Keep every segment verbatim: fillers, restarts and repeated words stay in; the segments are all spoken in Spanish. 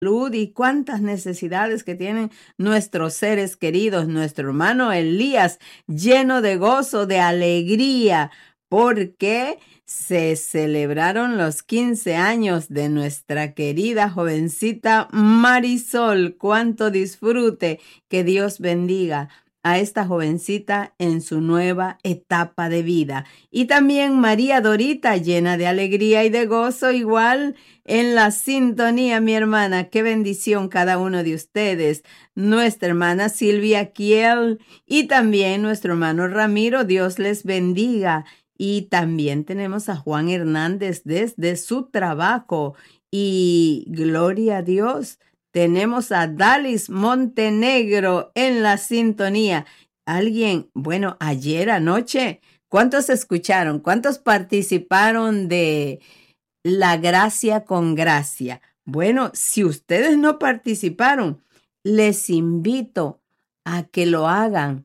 salud y cuántas necesidades que tienen nuestros seres queridos. Nuestro hermano Elías, lleno de gozo, de alegría, porque se celebraron los quince años de nuestra querida jovencita Marisol. Cuánto disfrute, que Dios bendiga a esta jovencita en su nueva etapa de vida. Y también María Dorita, llena de alegría y de gozo, igual en la sintonía, mi hermana. Qué bendición cada uno de ustedes. Nuestra hermana Silvia Kiel y también nuestro hermano Ramiro, Dios les bendiga. Y también tenemos a Juan Hernández desde su trabajo. Y gloria a Dios, tenemos a Dalis Montenegro en la sintonía. Alguien, bueno, ayer anoche, ¿cuántos escucharon? ¿Cuántos participaron de La Gracia con Gracia? Bueno, si ustedes no participaron, les invito a que lo hagan,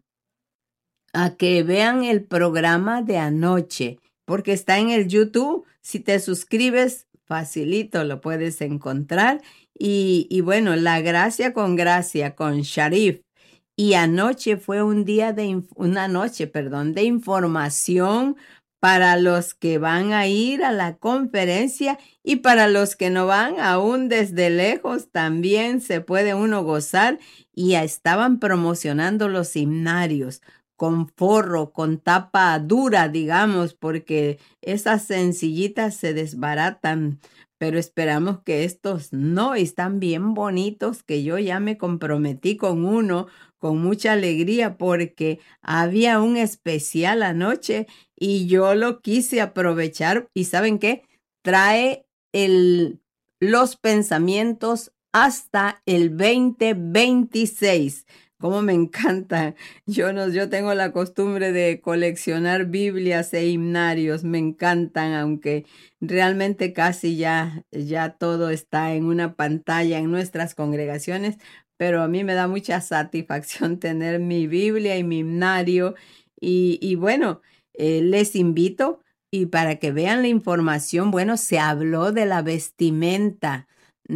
a que vean el programa de anoche, porque está en el YouTube. Si te suscribes, facilito lo puedes encontrar. Y, y bueno, La Gracia con Gracia con Sharif. Y anoche fue un día de, una noche, perdón, de información para los que van a ir a la conferencia y para los que no van, aún desde lejos también se puede uno gozar. Y estaban promocionando los himnarios con forro, con tapa dura, digamos, porque esas sencillitas se desbaratan, pero esperamos que estos no, están bien bonitos, que yo ya me comprometí con uno con mucha alegría porque había un especial anoche y yo lo quise aprovechar. ¿Y saben qué? Trae el, los pensamientos hasta el veinte veintiséis. Cómo me encanta. Yo no, yo tengo la costumbre de coleccionar Biblias e himnarios. Me encantan, aunque realmente casi ya, ya todo está en una pantalla en nuestras congregaciones, pero a mí me da mucha satisfacción tener mi Biblia y mi himnario. Y, y bueno, eh, les invito y para que vean la información, bueno, se habló de la vestimenta,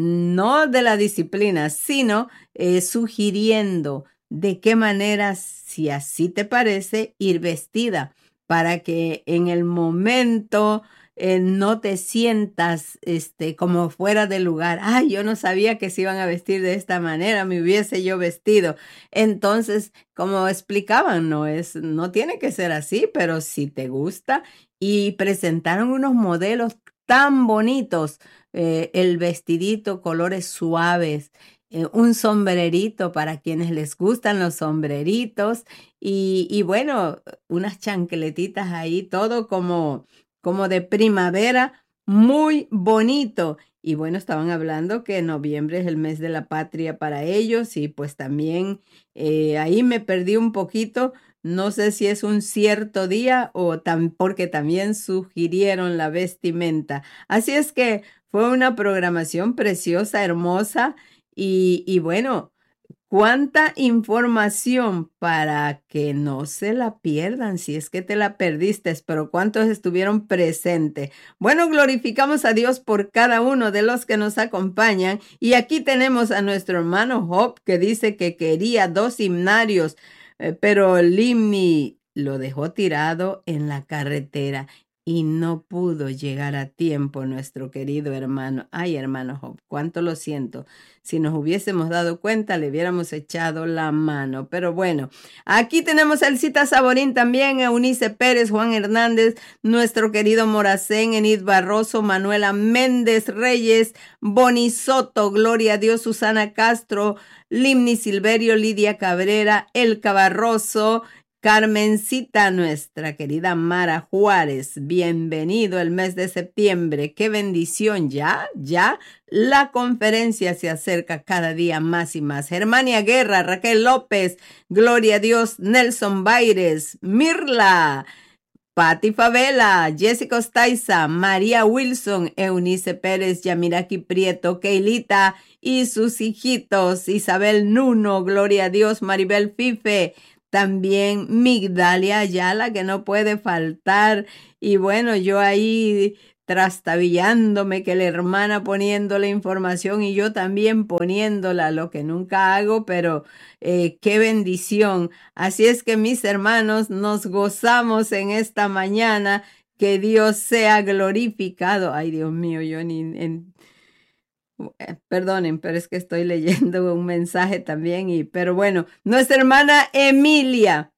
no de la disciplina, sino eh, sugiriendo de qué manera, si así te parece, ir vestida para que en el momento eh, no te sientas este, como fuera de lugar. Ay, yo no sabía que se iban a vestir de esta manera, me hubiese yo vestido. Entonces, como explicaban, no es, no tiene que ser así, pero si te gusta. Y presentaron unos modelos tan bonitos, eh, el vestidito, colores suaves, eh, un sombrerito para quienes les gustan los sombreritos y, y bueno, unas chancletitas ahí, todo como, como de primavera, muy bonito. Y bueno, estaban hablando que noviembre es el mes de la patria para ellos y pues también eh, ahí me perdí un poquito. No sé si es un cierto día o tam porque también sugirieron la vestimenta. Así es que fue una programación preciosa, hermosa y, y bueno, cuánta información para que no se la pierdan si es que te la perdiste, pero cuántos estuvieron presentes. Bueno, glorificamos a Dios por cada uno de los que nos acompañan y aquí tenemos a nuestro hermano Job que dice que quería dos himnarios, eh, pero Limni lo dejó tirado en la carretera y no pudo llegar a tiempo nuestro querido hermano. Ay, hermano Job, cuánto lo siento. Si nos hubiésemos dado cuenta, le hubiéramos echado la mano. Pero bueno, aquí tenemos a Elcita Saborín también, Eunice Pérez, Juan Hernández, nuestro querido Moracén, Enid Barroso, Manuela Méndez Reyes, Boni Soto, Gloria a Dios, Susana Castro, Limni Silverio, Lidia Cabrera, Elka Barroso, Carmencita, nuestra querida Mara Juárez, bienvenido el mes de septiembre, qué bendición, ya, ya, la conferencia se acerca cada día más y más. Germania Guerra, Raquel López, Gloria a Dios, Nelson Baires, Mirla, Patti Favela, Jessica Ostaiza, María Wilson, Eunice Pérez, Yamiraki Prieto, Keilita y sus hijitos, Isabel Nuno, Gloria a Dios, Maribel Fife, también Migdalia Ayala, que no puede faltar. Y bueno, yo ahí trastabillándome, que la hermana poniendo la información y yo también poniéndola, lo que nunca hago, pero eh, qué bendición. Así es que mis hermanos, nos gozamos en esta mañana, que Dios sea glorificado. Ay, Dios mío, yo ni... En, eh, perdonen, pero es que estoy leyendo un mensaje también, y, pero bueno, nuestra hermana Emilia.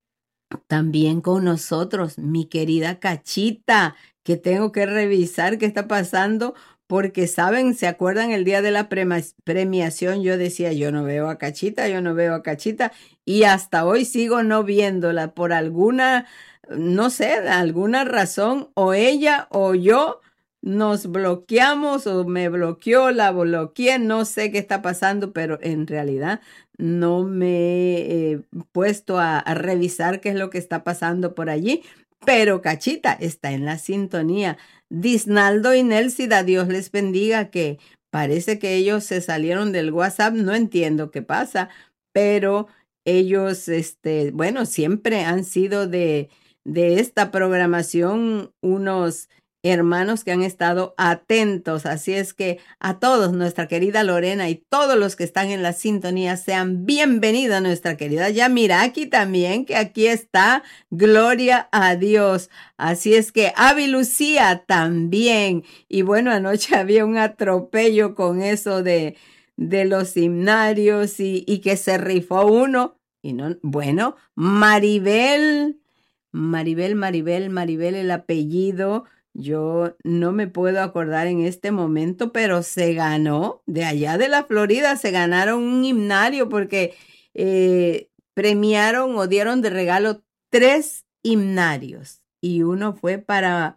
También con nosotros, mi querida Cachita, que tengo que revisar qué está pasando, porque saben, ¿se acuerdan el día de la prema- premiación? Yo decía, yo no veo a Cachita, yo no veo a Cachita, y hasta hoy sigo no viéndola por alguna, no sé, alguna razón, o ella o yo nos bloqueamos, o me bloqueó, la bloqueé, no sé qué está pasando, pero en realidad no me he eh, puesto a, a revisar qué es lo que está pasando por allí, pero Cachita está en la sintonía. Disnaldo y Nelsida, Dios les bendiga, que parece que ellos se salieron del WhatsApp, no entiendo qué pasa, pero ellos, este, bueno, siempre han sido de, de esta programación unos hermanos que han estado atentos. Así es que a todos, nuestra querida Lorena y todos los que están en la sintonía, sean bienvenidos. Nuestra querida Yamiraki también, que aquí está. Gloria a Dios. Así es que Avi Lucía también. Y bueno, anoche había un atropello con eso de, de los himnarios, y, y que se rifó uno. Y no, bueno, Maribel, Maribel, Maribel, Maribel, el apellido. Yo no me puedo acordar en este momento, pero se ganó, de allá de la Florida, se ganaron un himnario, porque eh, premiaron o dieron de regalo tres himnarios, y uno fue para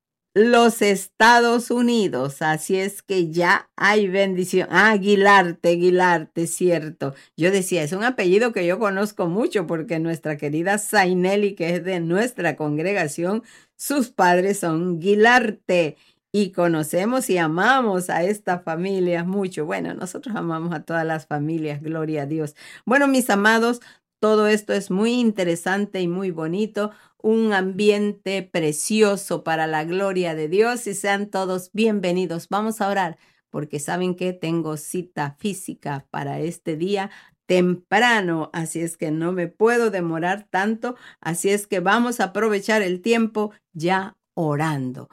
los Estados Unidos. Así es que ya hay bendición. Ah, Aguilarte, Aguilarte, cierto. Yo decía, es un apellido que yo conozco mucho, porque nuestra querida Zaineli, que es de nuestra congregación, sus padres son Aguilarte. Y conocemos y amamos a esta familia mucho. Bueno, nosotros amamos a todas las familias, gloria a Dios. Bueno, mis amados, todo esto es muy interesante y muy bonito, un ambiente precioso para la gloria de Dios, y sean todos bienvenidos. Vamos a orar, porque saben que tengo cita física para este día temprano, así es que no me puedo demorar tanto, así es que vamos a aprovechar el tiempo ya orando.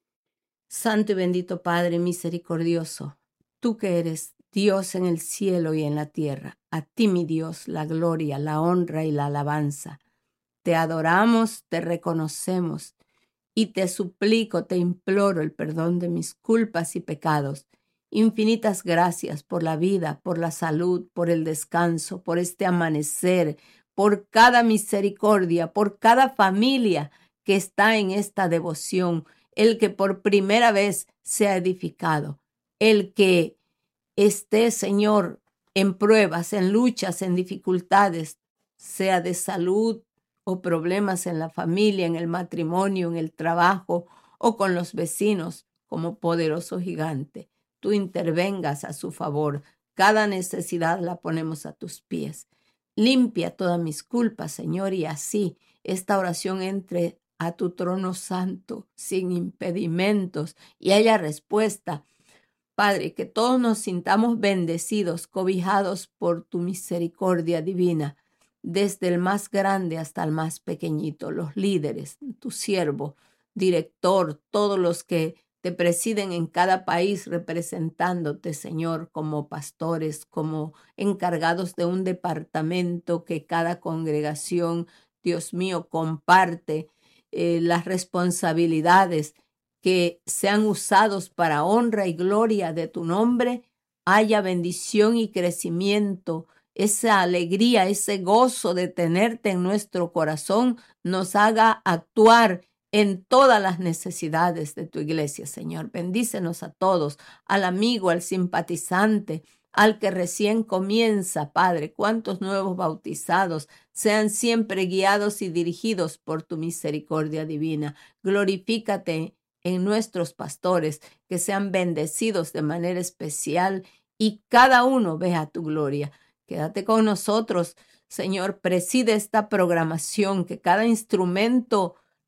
Santo y bendito Padre misericordioso, tú que eres Dios en el cielo y en la tierra, a ti, mi Dios, la gloria, la honra y la alabanza. Te adoramos, te reconocemos y te suplico, te imploro el perdón de mis culpas y pecados. Infinitas gracias por la vida, por la salud, por el descanso, por este amanecer, por cada misericordia, por cada familia que está en esta devoción, el que por primera vez se ha edificado, el que esté, Señor, en pruebas, en luchas, en dificultades, sea de salud o problemas en la familia, en el matrimonio, en el trabajo o con los vecinos, como poderoso gigante. Tú intervengas a su favor. Cada necesidad la ponemos a tus pies. Limpia todas mis culpas, Señor, y así esta oración entre a tu trono santo sin impedimentos y haya respuesta. Padre, que todos nos sintamos bendecidos, cobijados por tu misericordia divina, desde el más grande hasta el más pequeñito, los líderes, tu siervo, director, todos los que te presiden en cada país representándote, Señor, como pastores, como encargados de un departamento que cada congregación, Dios mío, comparte eh, las responsabilidades, que sean usados para honra y gloria de tu nombre, haya bendición y crecimiento, esa alegría, ese gozo de tenerte en nuestro corazón, nos haga actuar en todas las necesidades de tu iglesia, Señor. Bendícenos a todos, al amigo, al simpatizante, al que recién comienza, Padre. Cuántos nuevos bautizados sean siempre guiados y dirigidos por tu misericordia divina. Glorifícate en nuestros pastores, que sean bendecidos de manera especial y cada uno vea tu gloria. Quédate con nosotros, Señor, preside esta programación, que cada instrumento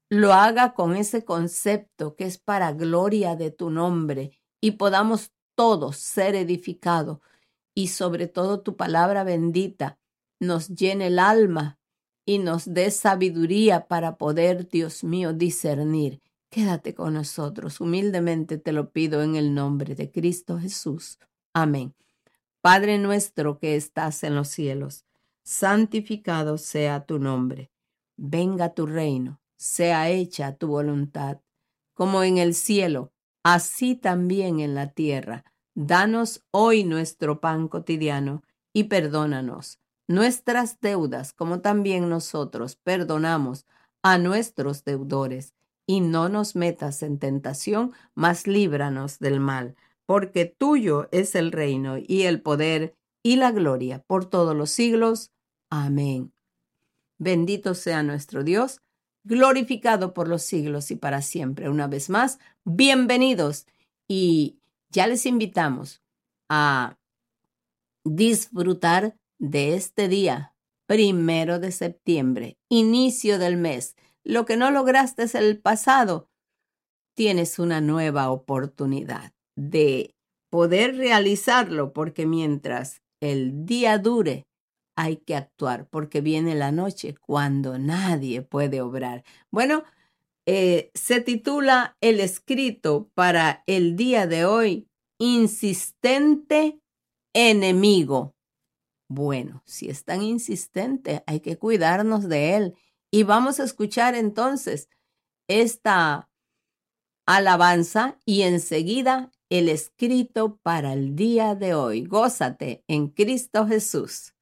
lo haga con ese concepto que es para gloria de tu nombre y podamos todos ser edificados y sobre todo tu palabra bendita nos llene el alma y nos dé sabiduría para poder, Dios mío, discernir. Quédate con nosotros. Humildemente te lo pido en el nombre de Cristo Jesús. Amén. Padre nuestro que estás en los cielos, santificado sea tu nombre. Venga tu reino, sea hecha tu voluntad, como en el cielo, así también en la tierra. Danos hoy nuestro pan cotidiano y perdónanos nuestras deudas, como también nosotros perdonamos a nuestros deudores. Y no nos metas en tentación, mas líbranos del mal, porque tuyo es el reino y el poder y la gloria por todos los siglos. Amén. Bendito sea nuestro Dios, glorificado por los siglos y para siempre. Una vez más, bienvenidos y ya les invitamos a disfrutar de este día, primero de septiembre, inicio del mes. Lo que no lograste es el pasado, tienes una nueva oportunidad de poder realizarlo, porque mientras el día dure, hay que actuar, porque viene la noche cuando nadie puede obrar. Bueno, eh, se titula el escrito para el día de hoy, Insistente enemigo. Bueno, si es tan insistente, hay que cuidarnos de él. Y vamos a escuchar entonces esta alabanza y enseguida el escrito para el día de hoy. Gózate en Cristo Jesús.